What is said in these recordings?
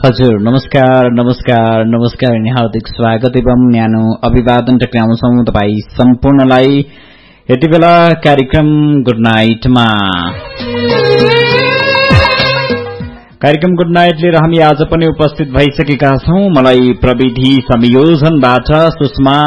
हजुर नमस्कार नमस्कार नमस्कार अनि हार्दिक स्वागत एवं न्यानो अभिवादन टक्राउँछौं तपाईँ सम्पूर्णलाई यति बेला कार्यक्रम गुड नाइटमा। कार्यक्रम गुड नाइट लिएर हामी आज पनि उपस्थित भइसकेका छौं। मलाई प्रविधि संयोजनबाट सुषमा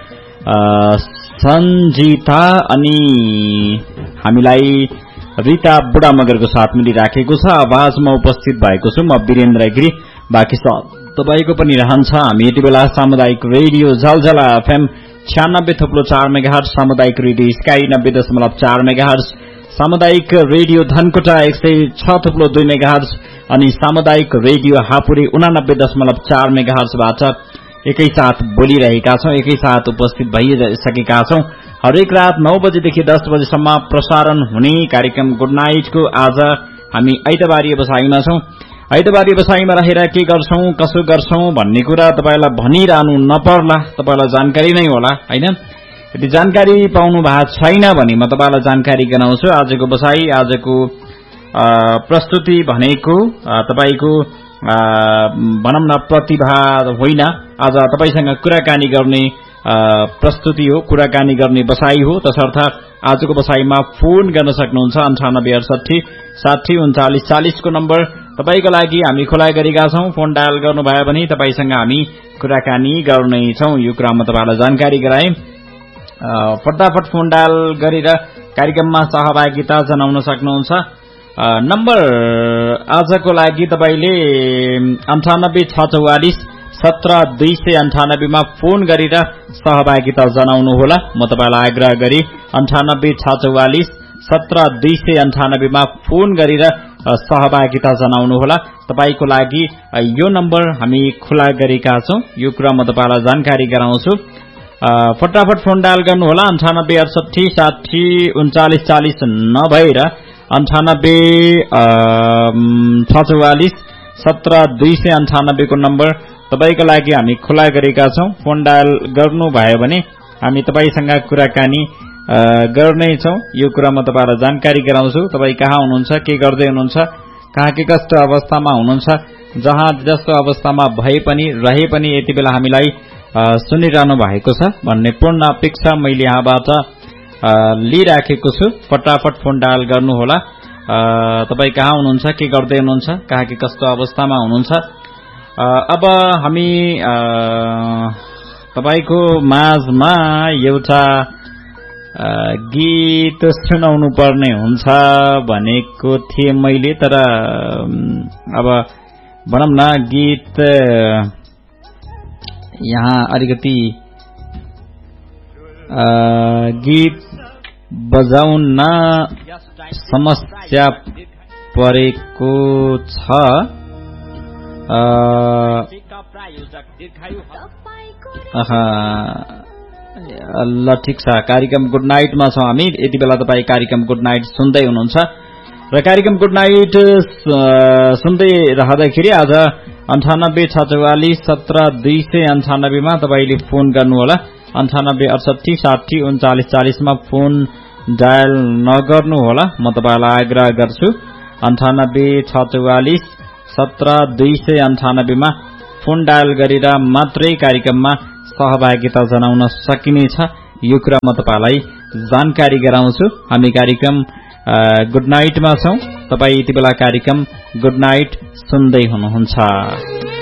सञ्जिता अनि हामीलाई रीता बुढा मगरको साथ मिलिराखेको छ। आवाजमा उपस्थित भएको छु म वीरेन्द्र गिरी। बाँकी सब तपाईको पनि रहन्छ। हामी यति बेला सामुदायिक रेडियो झलझला एफएम 96.4 मेगाहर्ज, सामुदायिक रेडियो स्काई 90.4 मेगाहर्ज, सामुदायिक रेडियो धनकुटा 106.2 मेगाहर्ज अनि सामुदायिक रेडियो हापुरे 89.4 मेगाहर्जबाट एकैसाथ बोलिरहेका छौं, एकैसाथ उपस्थित भइसकेका छौं। हरेक रात 9 बजेदेखि 10 बजेसम्म प्रसारण हुने कार्यक्रम गुड नाइटको आज हामी आइतबारी बसाइमा छौं। आइतबारी बसाइमा रहेर के गर्छौं कसो गर्छौं भन्ने कुरा तपाईलाई भनिरहनु नपर्ला, तपाईलाई जानकारी नै होला हैन। यदि जानकारी पाउनु भएको छैन भने म तपाईलाई जानकारी गराउँछु। आजको बसाई, आजको प्रस्तुति भनेको तपाईको भनौं न प्रतिभा होइन, आज तपाईसँग कुराकानी गर्ने प्रस्तुति हो, कुराकानी गर्ने बसाई हो। तसर्थ आजको बसाईमा फोन गर्न सक्नुहुन्छ। 9868 60 39 40 को नम्बर तपाईको लागि हामी खुला गरेका छौं। फोन डायल गर्नुभयो भने तपाईसँग हामी कुराकानी गर्नेछौं। यो कुरामा तपाईलाई जानकारी गराए। फटाफट फोन डायल गरेर कार्यक्रममा सहभागिता जनाउन सक्नुहुन्छ। नम्बर आजको लागि तपाईले 98 644 17 मा फोन गरेर सहभागिता जनाउनु होला। म तपाईलाई आग्रह गरी 98 644 17 मा फोन गरेर सहभागिता जनाउनु होला। तपाईको लागि यो नम्बर हामी खुला गरेका छौं। यो कुरा म तपाईलाई जानकारी गराउँछु। फटाफट फोन डायल गर्नु होला। 98 68 60 39 40 नभएर 98 644 17 को नम्बर तपाईको लागि हामी खुला गरेका छौं। फोन डायल गर्नु भयो भने हामी तपाईसँग कुराकानी गर्ने छौं। यो कुरा म तपाईलाई जानकारी गराउँछु। तपाई कहाँ हुनुहुन्छ, के गर्दै हुनुहुन्छ, कहाँ के कस्तो अवस्थामा हुनुहुन्छ, जहाँ जस्तो अवस्थामा भए पनि रहे पनि यति बेला हामीलाई सुनिरहनु भएको छ भन्ने पूर्ण अपेक्षा मैले यहाँबाट लिइराखेको छु। फटाफट फोन डायल गर्नु होला। तपाई कहाँ हुनुहुन्छ, के गर्दै हुनुहुन्छ, कहाँ के कस्तो अवस्थामा हुनुहुन्छ। अब हामी तपाईको माझमा एउटा गीत सुनाउनु पर्ने हुन्छ भनेको थिए मैले, तर अब भनौं न गीत यहाँ अलिकति गीत बजाउन समस्या परेको छ। ल ठिक छ। कार्यक्रम गुड नाइटमा छौं हामी। यति बेला तपाई कार्यक्रम गुड नाइट सुन्दै हुनुहुन्छ र कार्यक्रम गुड नाइट सुन्दै रहँदाखेरि आज 98 644 17 298 मा तपाईले फोन गर्नु होला। 98 68 60 39 40 मा फोन डायल नगर्नु होला। म तपाईलाई आग्रह गर्छु। 98 644 17 298 मा फोन डायल गरेर मात्रै कार्यक्रममा सहभागिता जनाउन सकिनेछ। यो कुरा म तपाईलाई जानकारी गराउँछु। हामी कार्यक्रम गुड नाइटमा छौं। तपाई यति बेला कार्यक्रम गुड नाइट सुन्दै हुनुहुन्छ।